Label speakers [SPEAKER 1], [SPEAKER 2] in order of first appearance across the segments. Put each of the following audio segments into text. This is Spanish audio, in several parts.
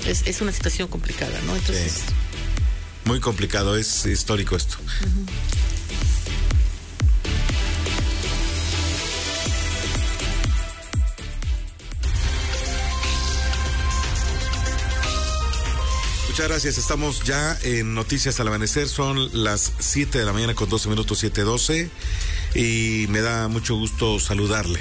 [SPEAKER 1] es una situación complicada, ¿no? Entonces...
[SPEAKER 2] Sí. Muy complicado, es histórico esto. Uh-huh. Muchas gracias, estamos ya en Noticias al Amanecer, son las 7 de la mañana con 12 minutos, 7:12, y me da mucho gusto saludarle,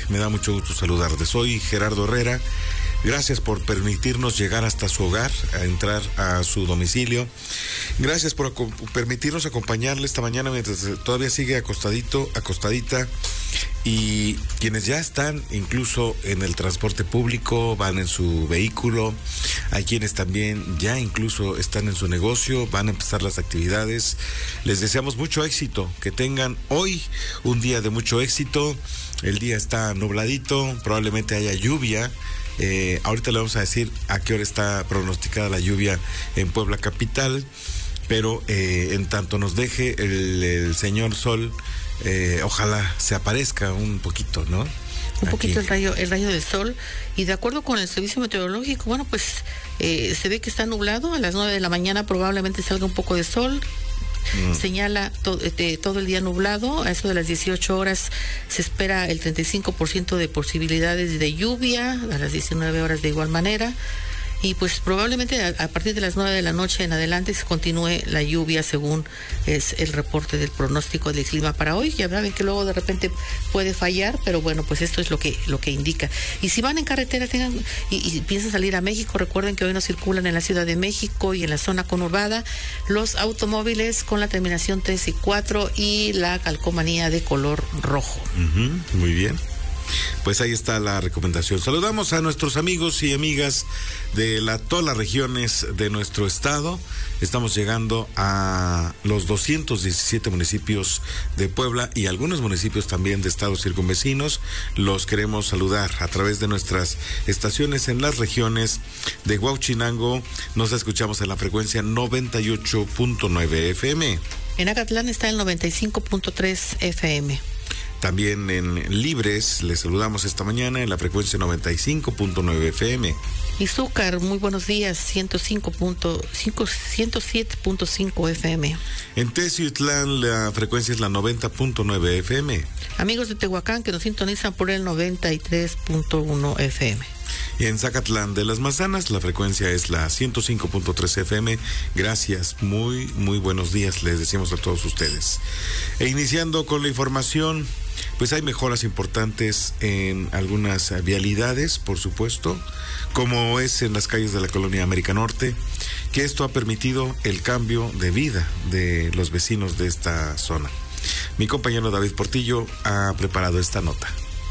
[SPEAKER 2] Soy Gerardo Herrera, gracias por permitirnos llegar hasta su hogar, a entrar a su domicilio, gracias por permitirnos acompañarle esta mañana mientras todavía sigue acostadita, y quienes ya están incluso en el transporte público, van en su vehículo, hay quienes también ya incluso están en su negocio, van a empezar las actividades. Les deseamos mucho éxito, que tengan hoy un día de mucho éxito. El día está nubladito, probablemente haya lluvia. Ahorita le vamos a decir a qué hora está pronosticada la lluvia en Puebla capital, pero en tanto nos deje el señor sol, ojalá se aparezca un poquito, ¿no?
[SPEAKER 1] Un poquito el rayo del sol, y de acuerdo con el servicio meteorológico, bueno, pues se ve que está nublado. A las 9 de la mañana probablemente salga un poco de sol. Señala todo el día nublado. A eso de las 18 horas se espera el 35% de posibilidades de lluvia, a las 19 horas de igual manera. Y pues probablemente a partir de las 9 de la noche en adelante se continúe la lluvia, según es el reporte del pronóstico del clima para hoy. Ya saben que luego de repente puede fallar, pero bueno, pues esto es lo que indica. Y si van en carretera y piensan salir a México, recuerden que hoy no circulan en la Ciudad de México y en la zona conurbada los automóviles con la terminación 3 y 4 y la calcomanía de color rojo.
[SPEAKER 2] Muy bien. Pues ahí está la recomendación. Saludamos a nuestros amigos y amigas de todas las regiones de nuestro estado. Estamos llegando a los 217 municipios de Puebla y algunos municipios también de estados circunvecinos. Los queremos saludar a través de nuestras estaciones en las regiones de Huauchinango. Nos escuchamos en la frecuencia 98.9 FM.
[SPEAKER 1] En Acatlán está el 95.3 FM.
[SPEAKER 2] También en Libres, les saludamos esta mañana en la frecuencia 95.9 FM.
[SPEAKER 1] Izúcar, muy buenos días, 107.5 FM.
[SPEAKER 2] En Teciutlán la frecuencia es la 90.9 FM.
[SPEAKER 1] Amigos de Tehuacán que nos sintonizan por el 93.1 FM.
[SPEAKER 2] Y en Zacatlán de las Manzanas la frecuencia es la 105.3 FM. Gracias, muy buenos días les decimos a todos ustedes. E iniciando con la información, pues hay mejoras importantes en algunas vialidades, por supuesto, como es en las calles de la colonia América Norte, que esto ha permitido el cambio de vida de los vecinos de esta zona. Mi compañero David Portillo ha preparado esta nota.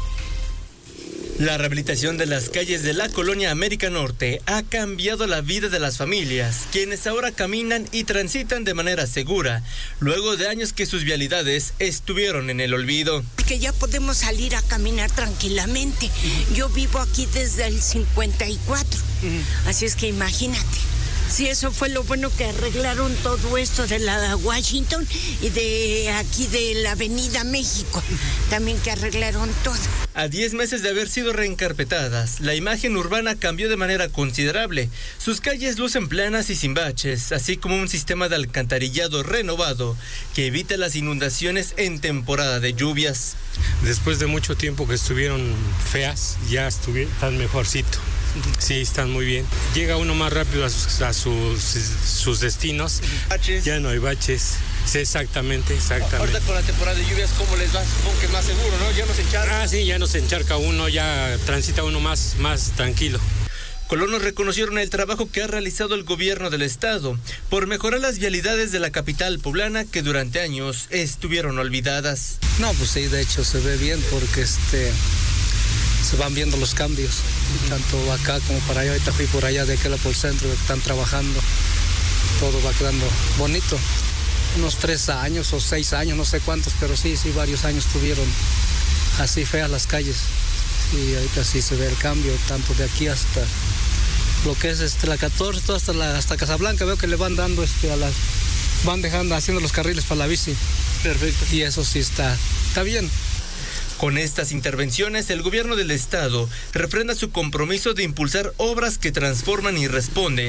[SPEAKER 3] La rehabilitación de las calles de la colonia América Norte ha cambiado la vida de las familias, quienes ahora caminan y transitan de manera segura, luego de años que sus vialidades estuvieron en el olvido.
[SPEAKER 4] Que ya podemos salir a caminar tranquilamente. Yo vivo aquí desde el 54, así es que imagínate. Sí, eso fue lo bueno que arreglaron todo esto de la Washington y de aquí de la Avenida México, también que arreglaron todo.
[SPEAKER 3] A 10 meses de haber sido reencarpetadas, la imagen urbana cambió de manera considerable. Sus calles lucen planas y sin baches, así como un sistema de alcantarillado renovado que evita las inundaciones en temporada de lluvias.
[SPEAKER 5] Después de mucho tiempo que estuvieron feas, ya están mejorcito. Sí, están muy bien. Llega uno más rápido a sus destinos. ¿Baches? Ya no hay baches. Sí, exactamente.
[SPEAKER 3] Ahorita con la temporada de lluvias, ¿cómo les va? Supongo que es más seguro, ¿no? Ya no se encharca.
[SPEAKER 5] Sí, ya no se encharca uno, ya transita uno más tranquilo.
[SPEAKER 3] Colonos reconocieron el trabajo que ha realizado el gobierno del estado por mejorar las vialidades de la capital poblana que durante años estuvieron olvidadas.
[SPEAKER 6] No, pues sí, de hecho se ve bien porque se van viendo los cambios, tanto acá como para allá. Ahorita fui por allá de aquel por el centro, están trabajando, todo va quedando bonito. Unos 3 años o 6 años, no sé cuántos, pero sí, varios años tuvieron así feas las calles. Y ahorita sí se ve el cambio, tanto de aquí hasta lo que es la 14, hasta Casablanca, veo que le van dando van dejando, haciendo los carriles para la bici.
[SPEAKER 3] Perfecto.
[SPEAKER 6] Y eso sí está bien.
[SPEAKER 3] Con estas intervenciones, el gobierno del estado refrenda su compromiso de impulsar obras que transforman y responden